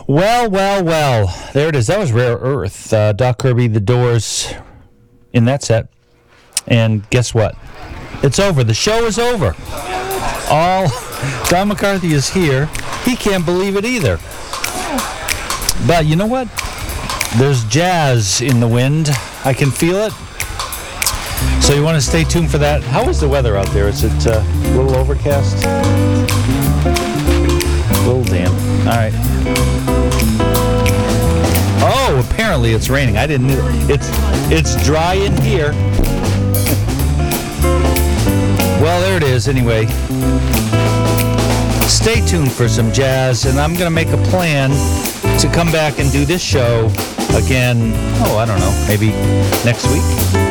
Well. There it is. That was Rare Earth. Doc Kirby, The Doors in that set. And guess what? It's over. The show is over. Don McCarthy is here. He can't believe it either. But you know what? There's jazz in the wind. I can feel it. So you want to stay tuned for that. How is the weather out there? Is it a little overcast? A little damp. All right. Oh, apparently it's raining. I didn't know. It's dry in here. Well, there it is anyway. Stay tuned for some jazz, and I'm going to make a plan to come back and do this show again, I don't know, maybe next week.